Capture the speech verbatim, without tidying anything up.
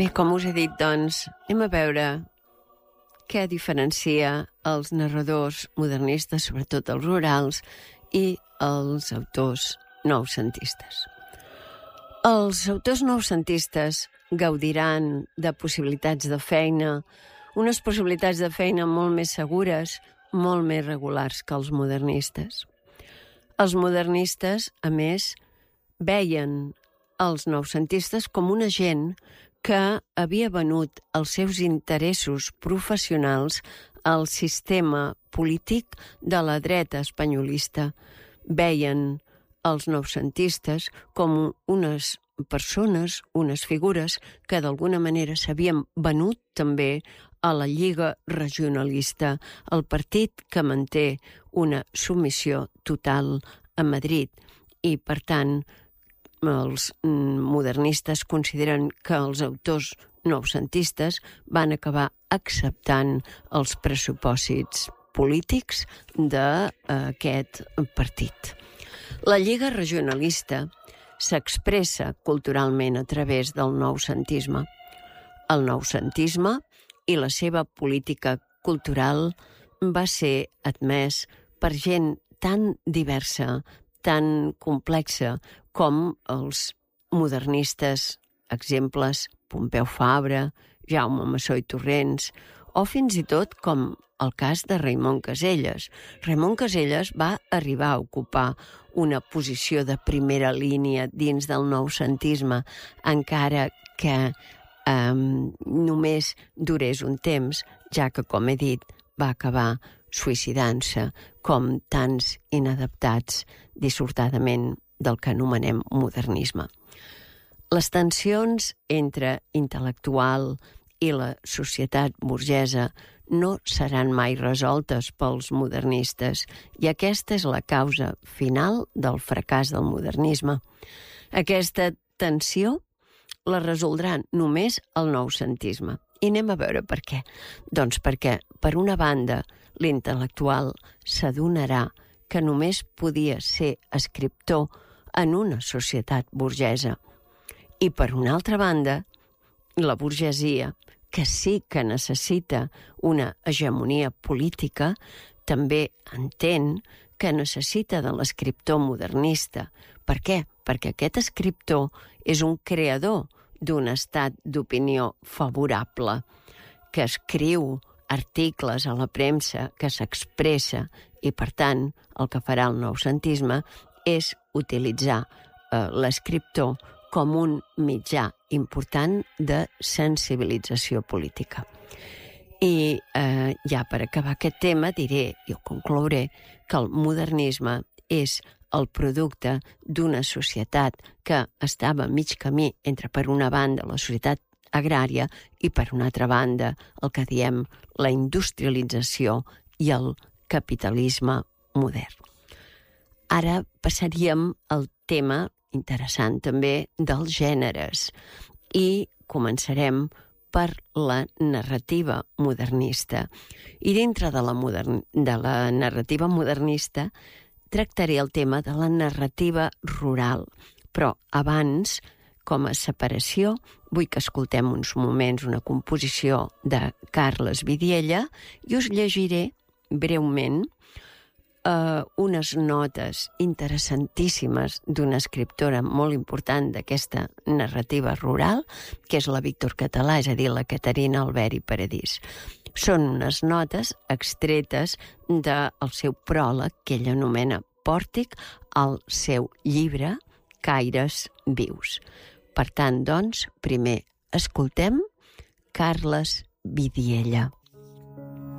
Bé, com us he dit, doncs, anem a veure què diferencia els narradors modernistes, sobretot els rurals, i els autors noucentistes. Els autors noucentistes gaudiran de possibilitats de feina, unes possibilitats de feina molt més segures, molt més regulars que els modernistes. Els modernistes, a més, veien els noucentistes com una gent que havia venut els seus interessos professionals al sistema polític de la dreta espanyolista. Veien els noucentistes com unes persones, unes figures que d'alguna manera s'havien venut també a la Lliga Regionalista, el partit que manté una submissió total a Madrid. I, per tant, els modernistes consideren que els autors noucentistes van acabar acceptant els pressupòsits polítics d'aquest partit. La Lliga Regionalista s'expressa culturalment a través del noucentisme. El noucentisme i la seva política cultural va ser admès per gent tan diversa, tan complexa com els modernistes, exemples Pompeu Fabra, Jaume Massó i Torrents, o fins i tot com el cas de Raimon Casellas. Raimon Casellas va arribar a ocupar una posició de primera línia dins del noucentisme, encara que eh, només durés un temps, ja que, com he dit, va acabar suïcidant-se com tants inadaptats dissortadament del que anomenem modernisme. Les tensions entre intel·lectual i la societat burgesa no seran mai resoltes pels modernistes i aquesta és la causa final del fracàs del modernisme. Aquesta tensió la resoldrà només el noucentisme. I anem a veure per què. Doncs perquè, per una banda, l'intel·lectual s'adonarà que només podia ser escriptor en una societat burgesa. I, per una altra banda, la burgesia, que sí que necessita una hegemonia política, també entén que necessita de l'escriptor modernista. Per què? Perquè aquest escriptor és un creador d'un estat d'opinió favorable, que escriu articles a la premsa, que s'expressa, i per tant el que farà el noucentisme és utilitzar eh, l'escriptor com un mitjà important de sensibilització política. I eh, ja per acabar aquest tema diré, i ho conclouré, que el modernisme és el producte d'una societat que estava a mig camí entre, per una banda, la societat agrària i, per una altra banda, el que diem la industrialització i el capitalisme modern. Ara passaríem al tema interessant també dels gèneres i començarem per la narrativa modernista. I dintre de la, modern... de la narrativa modernista tractaré el tema de la narrativa rural, però abans, com a separació, vull que escoltem uns moments una composició de Carles Vidiella i us llegiré breument Uh, unes notes interessantíssimes d'una escriptora molt important d'aquesta narrativa rural, que és la Víctor Català, és a dir, la Caterina Albert i Paradís. Són unes notes extretes del seu pròleg, que ell anomena Pòrtic, al seu llibre Caires vius. Per tant, doncs, primer escoltem Carles Vidiella.